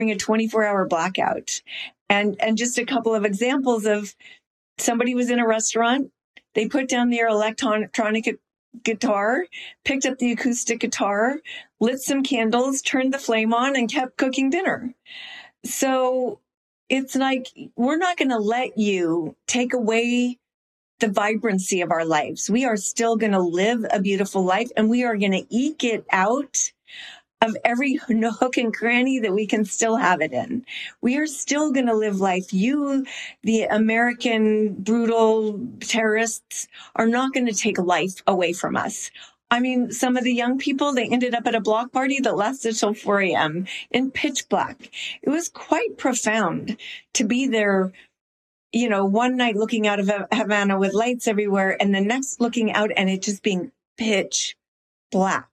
a 24-hour blackout. And just a couple of examples of somebody was in a restaurant, they put down their electronic guitar, picked up the acoustic guitar, lit some candles, turned the flame on, and kept cooking dinner. So it's like, we're not going to let you take away the vibrancy of our lives. We are still going to live a beautiful life, and we are going to eke it out of every nook and cranny that we can still have it in. We are still going to live life. You, the American brutal terrorists, are not going to take life away from us. I mean, some of the young people, they ended up at a block party that lasted till 4 a.m. in pitch black. It was quite profound to be there, you know, one night looking out of Havana with lights everywhere, and the next looking out and it just being pitch black.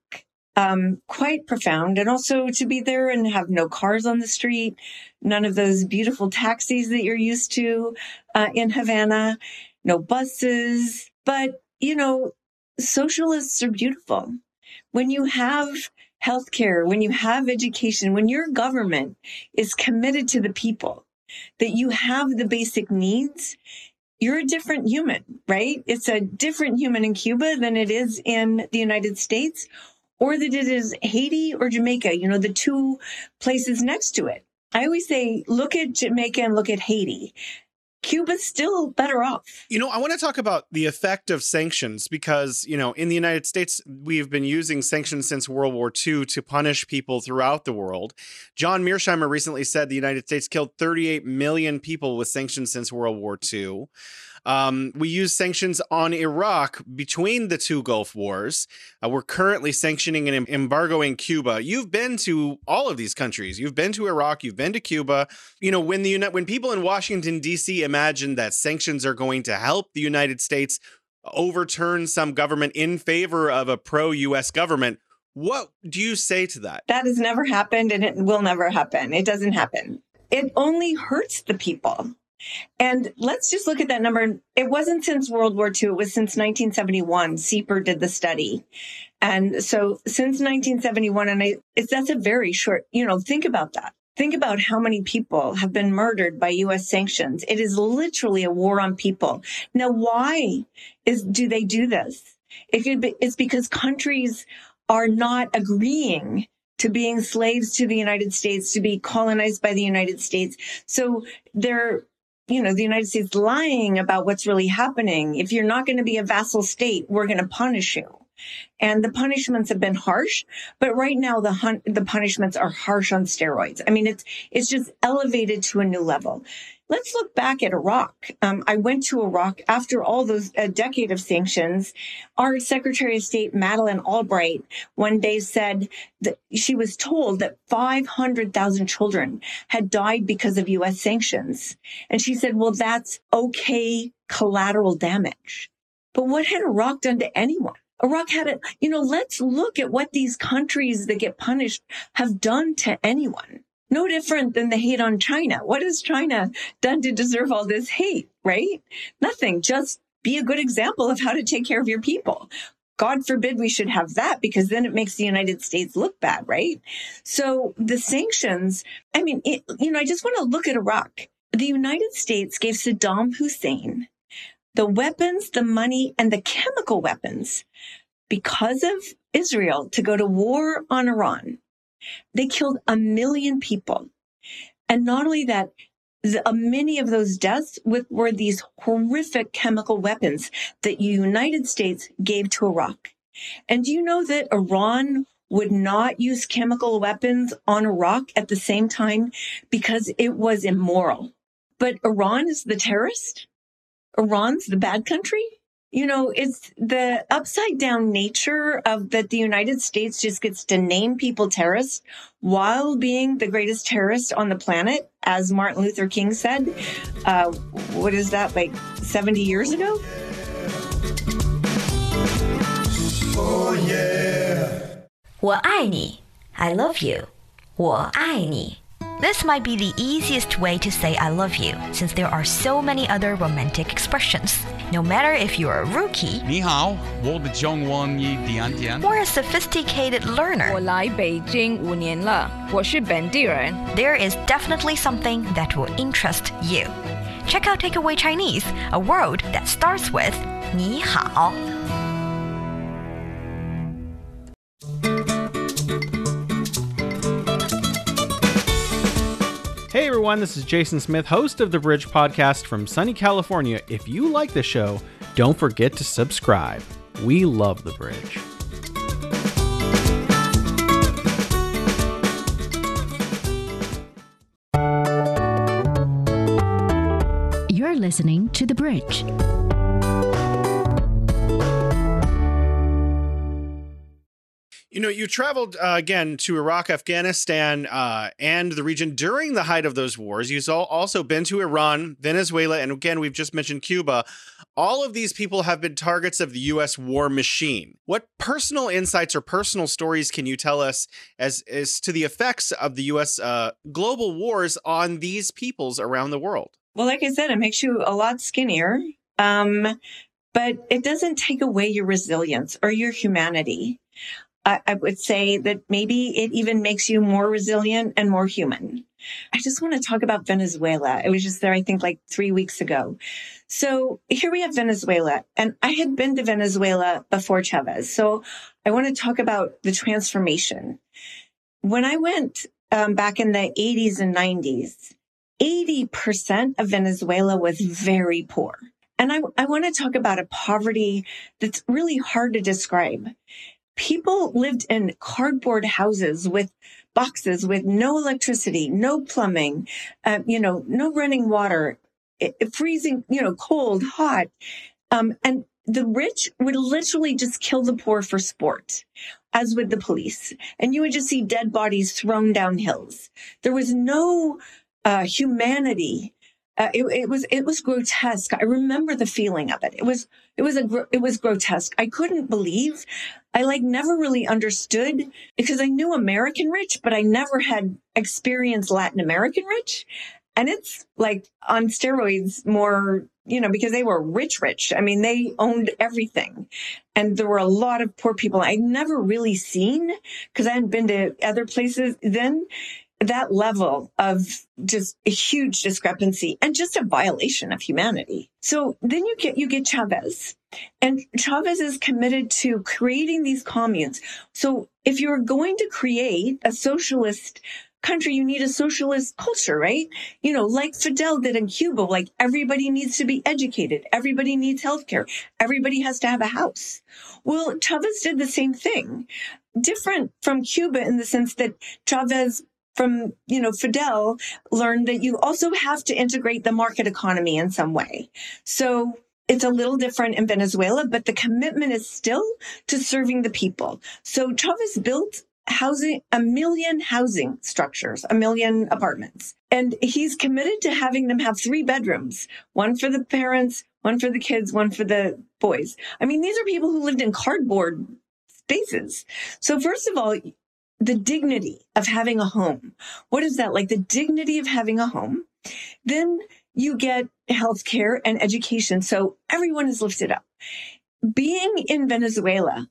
Quite profound. And also to be there and have no cars on the street, none of those beautiful taxis that you're used to in Havana, no buses. But, you know, socialists are beautiful. When you have healthcare, when you have education, when your government is committed to the people, that you have the basic needs, you're a different human, right? It's a different human in Cuba than it is in the United States, or that it is Haiti or Jamaica, you know, the two places next to it. I always say, look at Jamaica and look at Haiti. Cuba's still better off. You know, I want to talk about the effect of sanctions because, you know, in the United States, we've been using sanctions since World War II to punish people throughout the world. John Mearsheimer recently said the United States killed 38 million people with sanctions since World War II. We use sanctions on Iraq between the two Gulf Wars. We're currently sanctioning and embargoing Cuba. You've been to all of these countries. You've been to Iraq. You've been to Cuba. You know, when people in Washington, D.C. imagine that sanctions are going to help the United States overturn some government in favor of a pro-U.S. government, what do you say to that? That has never happened, and it will never happen. It doesn't happen. It only hurts the people. And let's just look at that number. It wasn't since World War II. It was since 1971. CEPR did the study. And so since 1971, and that's a very short, you know, think about that. Think about how many people have been murdered by U.S. sanctions. It is literally a war on people. Now, why do they do this? It's because countries are not agreeing to being slaves to the United States, to be colonized by the United States. So they're, you know, the United States lying about what's really happening. If you're not going to be a vassal state, we're going to punish you. And the punishments have been harsh, but right now the punishments are harsh on steroids. I mean, it's just elevated to a new level. Let's look back at Iraq. I went to Iraq after all those a decade of sanctions. Our Secretary of State, Madeleine Albright, one day said that she was told that 500,000 children had died because of U.S. sanctions. And she said, well, that's okay collateral damage. But what had Iraq done to anyone? Iraq had it, you know, let's look at what these countries that get punished have done to anyone. No different than the hate on China. What has China done to deserve all this hate, right? Nothing. Just be a good example of how to take care of your people. God forbid we should have that, because then it makes the United States look bad, right? So the sanctions, I mean, I just want to look at Iraq. The United States gave Saddam Hussein the weapons, the money, and the chemical weapons because of Israel to go to war on Iran. They killed 1 million people. And not only that, many of those deaths were these horrific chemical weapons that the United States gave to Iraq. And do you know that Iran would not use chemical weapons on Iraq at the same time because it was immoral? But Iran is the terrorist? Iran's the bad country? You know, it's the upside down nature of that the United States just gets to name people terrorists while being the greatest terrorist on the planet, as Martin Luther King said. What is that, like 70 years ago? Oh yeah. 我爱你 I love you 我爱你 This might be the easiest way to say I love you, since there are so many other romantic expressions. No matter if you're a rookie 你好，我的中文一点点。 or a sophisticated 我 learner, 来北京5年了，我是本地人。 there is definitely something that will interest you. Check out Takeaway Chinese, a word that starts with 你好. Hey everyone, this is Jason Smith, host of the Bridge Podcast from sunny California. If you like the show, don't forget to subscribe. We love the Bridge. You're listening to The Bridge. You know, you traveled again to Iraq, Afghanistan, and the region during the height of those wars. You've also been to Iran, Venezuela, and again, we've just mentioned Cuba. All of these people have been targets of the U.S. war machine. What personal insights or personal stories can you tell us as to the effects of the U.S. Global wars on these peoples around the world? Well, like I said, it makes you a lot skinnier, but it doesn't take away your resilience or your humanity. I would say that maybe it even makes you more resilient and more human. I just want to talk about Venezuela. I was just there, I think, like 3 weeks ago. So here we have Venezuela, and I had been to Venezuela before Chavez. So I want to talk about the transformation. When I went back in the 80s and 90s, 80% of Venezuela was very poor. And I want to talk about a poverty that's really hard to describe. People lived in cardboard houses with boxes with no electricity, no plumbing, no running water, freezing, cold, hot. And the rich would literally just kill the poor for sport, as would the police. And you would just see dead bodies thrown down hills. There was no humanity. It was grotesque. I remember the feeling of it. It was grotesque. I couldn't believe. I never really understood, because I knew American rich, but I never had experienced Latin American rich. And it's like on steroids more, because they were rich. I mean, they owned everything. And there were a lot of poor people I'd never really seen, because I hadn't been to other places then. That level of just a huge discrepancy and just a violation of humanity. So then you get Chavez, and Chavez is committed to creating these communes. So if you're going to create a socialist country, you need a socialist culture, right? Like Fidel did in Cuba, like everybody needs to be educated. Everybody needs healthcare. Everybody has to have a house. Well, Chavez did the same thing, different from Cuba in the sense that Chavez from, Fidel learned that you also have to integrate the market economy in some way. So it's a little different in Venezuela, but the commitment is still to serving the people. So Chavez built a million housing structures, a million apartments. And he's committed to having them have 3 bedrooms, one for the parents, one for the kids, one for the boys. I mean, these are people who lived in cardboard spaces. So first of all, the dignity of having a home. What is that? Like the dignity of having a home. Then you get healthcare and education. So everyone is lifted up. Being in Venezuela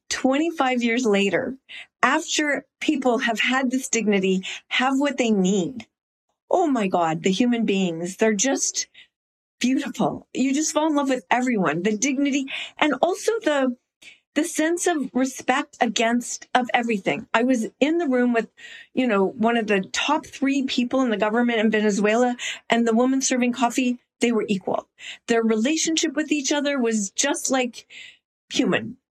25 years later, after people have had this dignity, have what they need. Oh my God, the human beings, they're just beautiful. You just fall in love with everyone, the dignity, and also the sense of respect of everything. I was in the room with, one of the top 3 people in the government in Venezuela, and the woman serving coffee, they were equal. Their relationship with each other was just like human.